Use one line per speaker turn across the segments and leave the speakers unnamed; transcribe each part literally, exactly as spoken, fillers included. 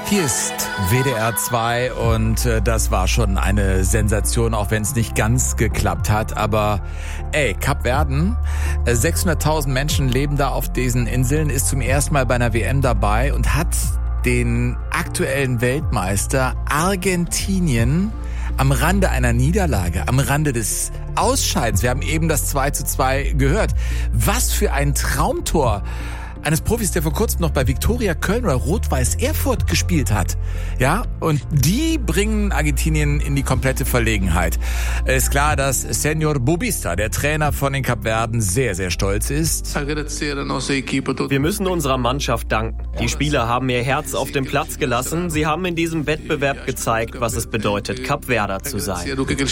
Hier ist W D R zwei und äh, das war schon eine Sensation, auch wenn es nicht ganz geklappt hat. Aber ey, Kapverden, äh, sechshunderttausend Menschen leben da auf diesen Inseln, ist zum ersten Mal bei einer W M dabei und hat den aktuellen Weltmeister Argentinien am Rande einer Niederlage, am Rande des Ausscheidens. Wir haben eben das zwei zu zwei gehört. Was für ein Traumtor eines Profis, der vor kurzem noch bei Viktoria Köln oder Rot-Weiß Erfurt gespielt hat. Ja, und die bringen Argentinien in die komplette Verlegenheit. Ist klar, dass Senor Bubista, der Trainer von den Kapverden, sehr, sehr stolz ist.
Wir müssen unserer Mannschaft danken. Die Spieler haben ihr Herz auf den Platz gelassen. Sie haben in diesem Wettbewerb gezeigt, was es bedeutet, Kapverder zu sein.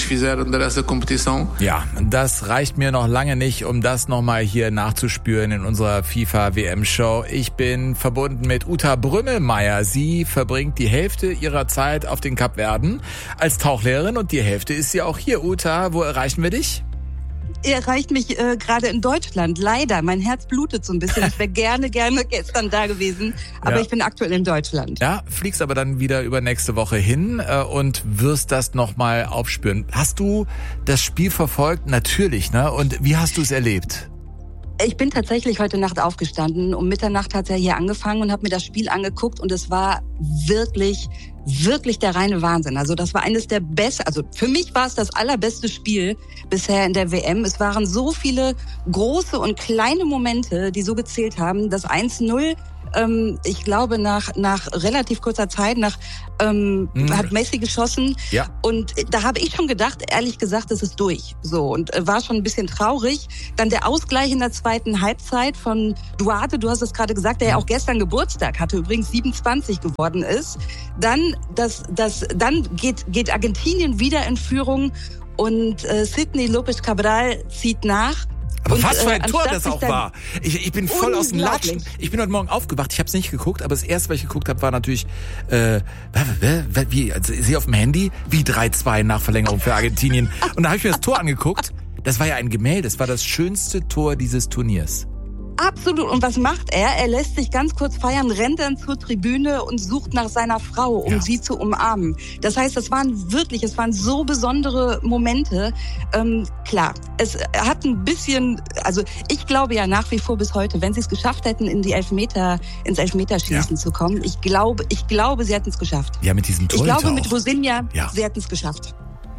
Ja, das reicht mir noch lange nicht, um das nochmal hier nachzuspüren in unserer FIFA-W M Show. Ich bin verbunden mit Uta Brümmelmeier. Sie verbringt die Hälfte ihrer Zeit auf den Kapverden als Tauchlehrerin und die Hälfte ist sie auch hier. Uta, wo erreichen wir dich?
Ihr erreicht mich äh, gerade in Deutschland. Leider, mein Herz blutet so ein bisschen. Ich wäre gerne, gerne gestern da gewesen, aber ja. Ich bin aktuell in Deutschland.
Ja, fliegst aber dann wieder über nächste Woche hin äh, und wirst das nochmal aufspüren. Hast du das Spiel verfolgt? Natürlich, ne? Und wie hast du es erlebt?
Ich bin tatsächlich heute Nacht aufgestanden. Um Mitternacht hat es ja hier angefangen und habe mir das Spiel angeguckt und es war wirklich, wirklich der reine Wahnsinn. Also das war eines der besten, also für mich war es das allerbeste Spiel bisher in der W M. Es waren so viele große und kleine Momente, die so gezählt haben. Das eins null, ähm, ich glaube nach nach relativ kurzer Zeit, nach ähm, mhm. hat Messi geschossen.
Ja.
Und da habe ich schon gedacht, ehrlich gesagt, es ist durch. So, und äh, war schon ein bisschen traurig. Dann der Ausgleich in der zweiten Halbzeit von Duarte, du hast es gerade gesagt, der ja auch gestern Geburtstag hatte, übrigens siebenundzwanzig geworden ist. Dann das das dann geht geht Argentinien wieder in Führung und äh, Sidney López Cabral zieht nach.
Aber
und,
was für ein
äh,
Tor das auch war. Ich, ich bin voll aus dem Latschen. Ich bin heute Morgen aufgewacht, ich habe es nicht geguckt, aber das erste, was ich geguckt habe, war natürlich, äh, wie, also, sie auf dem Handy, wie drei zwei nach Verlängerung für Argentinien. Und da habe ich mir das Tor angeguckt. Das war ja ein Gemälde, das war das schönste Tor dieses Turniers.
Absolut. Und was macht er? Er lässt sich ganz kurz feiern, rennt dann zur Tribüne und sucht nach seiner Frau, um ja. sie zu umarmen. Das heißt, das waren wirklich, es waren so besondere Momente. Ähm, klar, es hat ein bisschen, also ich glaube ja nach wie vor bis heute, wenn sie es geschafft hätten, in die Elfmeter, ins Elfmeterschießen ja. zu kommen, ich glaube, ich glaube, sie hätten es geschafft.
Ja, mit diesem Torhüter.
Ich glaube, mit Rosinha,
ja.
sie hätten es geschafft.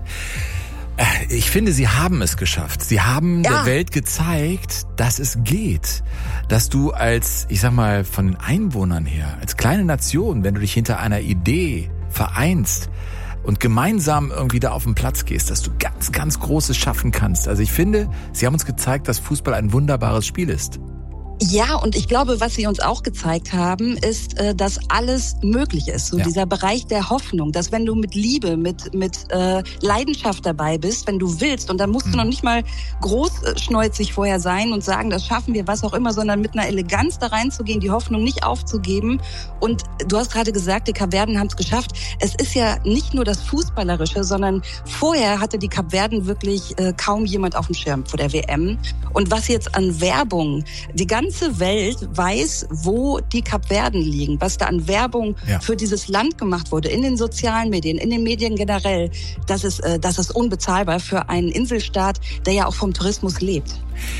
Ich finde, sie haben es geschafft. Sie haben
ja.
der Welt gezeigt, dass es geht. Dass du als, ich sag mal, von den Einwohnern her, als kleine Nation, wenn du dich hinter einer Idee vereinst und gemeinsam irgendwie da auf den Platz gehst, dass du ganz, ganz Großes schaffen kannst. Also ich finde, sie haben uns gezeigt, dass Fußball ein wunderbares Spiel ist.
Ja, und ich glaube, was sie uns auch gezeigt haben, ist, dass alles möglich ist. So ja. dieser Bereich der Hoffnung, dass wenn du mit Liebe, mit mit äh, Leidenschaft dabei bist, wenn du willst, und dann musst mhm. du noch nicht mal großschneuzig vorher sein und sagen, das schaffen wir, was auch immer, sondern mit einer Eleganz da reinzugehen, die Hoffnung nicht aufzugeben. Und du hast gerade gesagt, die Kapverden haben es geschafft. Es ist ja nicht nur das Fußballerische, sondern vorher hatte die Kapverden wirklich äh, kaum jemand auf dem Schirm vor der W M. Und was jetzt an Werbung, die ganze Die ganze Welt weiß, wo die Kapverden liegen, was da an Werbung ja. für dieses Land gemacht wurde, in den sozialen Medien, in den Medien generell. Das ist, äh, das ist unbezahlbar für einen Inselstaat, der ja auch vom Tourismus lebt.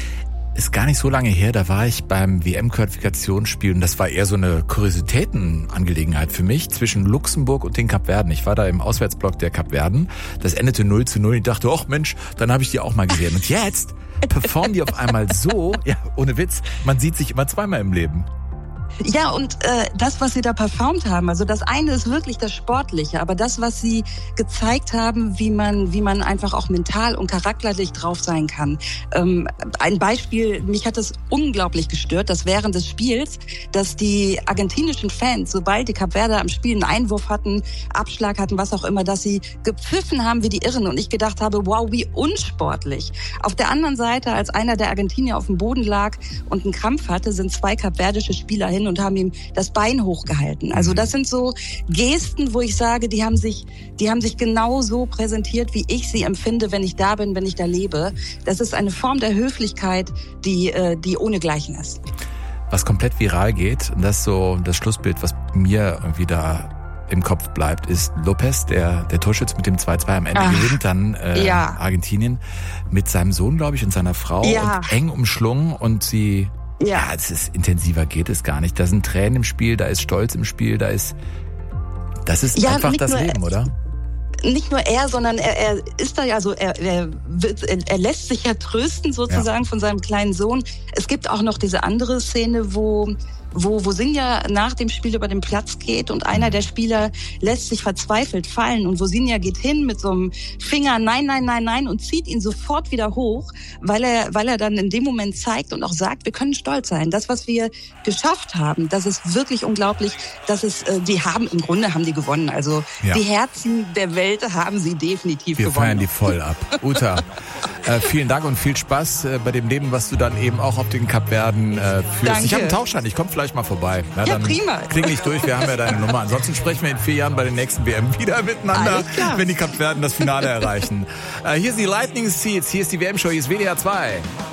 Ist gar nicht so lange her, da war ich beim W M-Qualifikationsspiel und das war eher so eine Kuriositätenangelegenheit für mich zwischen Luxemburg und den Kapverden. Ich war da im Auswärtsblock der Kapverden, das endete null zu null. Ich dachte, ach Mensch, dann habe ich die auch mal gesehen. Und jetzt performen die auf einmal so, ja, ohne Witz, man sieht sich immer zweimal im Leben.
Ja, und äh, das, was sie da performt haben, also das eine ist wirklich das Sportliche, aber das, was sie gezeigt haben, wie man wie man einfach auch mental und charakterlich drauf sein kann. Ähm, ein Beispiel, mich hat es unglaublich gestört, dass während des Spiels, dass die argentinischen Fans, sobald die Kapverder am Spiel einen Einwurf hatten, Abschlag hatten, was auch immer, dass sie gepfiffen haben wie die Irren und ich gedacht habe, wow, wie unsportlich. Auf der anderen Seite, als einer der Argentinier auf dem Boden lag und einen Krampf hatte, sind zwei kapverdische Spieler hin und haben ihm das Bein hochgehalten. Also das sind so Gesten, wo ich sage, die haben sich, die haben sich genau so präsentiert, wie ich sie empfinde, wenn ich da bin, wenn ich da lebe. Das ist eine Form der Höflichkeit, die, die ohnegleichen ist.
Was komplett viral geht, und das ist so das Schlussbild, was mir irgendwie da im Kopf bleibt, ist Lopez, der, der Torschütze mit dem zwei zwei am Ende Ach, gewinnt, dann äh, ja. Argentinien mit seinem Sohn, glaube ich, und seiner Frau ja. und eng umschlungen und sie, ja, ja es ist intensiver geht es gar nicht. Da sind Tränen im Spiel, da ist Stolz im Spiel, da ist, das ist ja, einfach das Leben, oder?
Nicht nur er, sondern er, er ist da ja so, er, er, wird, er lässt sich ja trösten sozusagen ja. von seinem kleinen Sohn. Es gibt auch noch diese andere Szene, wo wo wo Sinja nach dem Spiel über den Platz geht und einer der Spieler lässt sich verzweifelt fallen und wo Sinja geht hin mit so einem Finger, nein, nein, nein, nein und zieht ihn sofort wieder hoch, weil er weil er dann in dem Moment zeigt und auch sagt, wir können stolz sein. Das, was wir geschafft haben, das ist wirklich unglaublich. Das ist, äh, die haben, im Grunde haben die gewonnen. Also ja. die Herzen der Welt haben sie definitiv
wir
gewonnen.
Wir feiern die voll ab. Uta, äh, vielen Dank und viel Spaß äh, bei dem Leben, was du dann eben auch auf den Kapverden äh, führst.
Danke.
Ich habe einen Tauschschein, ich komme vielleicht mal vorbei. Na,
ja,
dann
prima.
Klingel ich durch, wir haben ja deine Nummer. Ansonsten sprechen wir in vier Jahren bei den nächsten W M wieder miteinander, wenn die Kapverden das Finale erreichen. Äh, hier ist die Lightning Seeds, hier ist die W M-Show, hier ist W D R zwei.